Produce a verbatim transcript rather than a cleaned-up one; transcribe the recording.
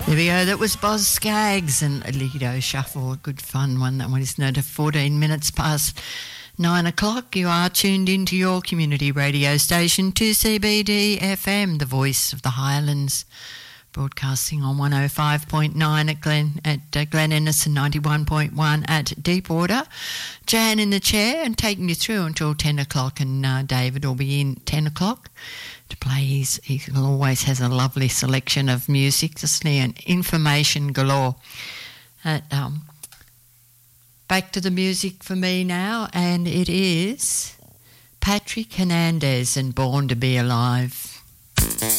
There we go, that was Boz Scaggs and Lido Shuffle, a good fun one. That one is now to fourteen minutes past nine o'clock. You are tuned into your community radio station, two C B D F M, the voice of the Highlands, broadcasting on one oh five point nine at Glen, at uh, Glen Innes and ninety-one point one at Deepwater. Jan in the chair and taking you through until ten o'clock, and uh, David will be in ten o'clock to play his, he always has a lovely selection of music, just and information galore. Uh, um, back to the music for me now, and it is Patrick Hernandez and Born to Be Alive.